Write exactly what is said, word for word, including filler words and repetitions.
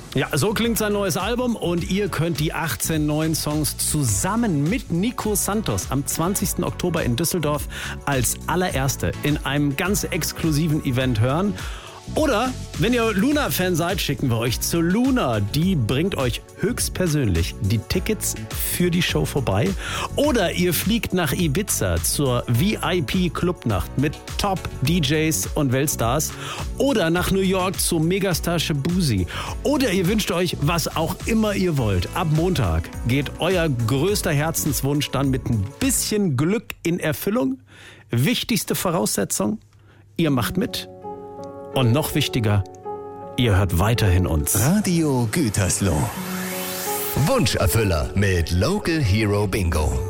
Ja, so klingt sein neues Album und ihr könnt die achtzehn neuen Songs zusammen mit Nico Santos am zwanzigsten Oktober in Düsseldorf als allererste in einem ganz exklusiven Event hören. Oder, wenn ihr Luna-Fan seid, schicken wir euch zu Luna. Die bringt euch höchstpersönlich die Tickets für die Show vorbei. Oder ihr fliegt nach Ibiza zur V I P-Clubnacht mit Top-D Js und Weltstars. Oder nach New York zu Megastar Shabuzi. Oder ihr wünscht euch, was auch immer ihr wollt. Ab Montag geht euer größter Herzenswunsch dann mit ein bisschen Glück in Erfüllung. Wichtigste Voraussetzung, ihr macht mit. Und noch wichtiger, ihr hört weiterhin uns. Radio Gütersloh. Wunscherfüller mit Local Hero Bingo.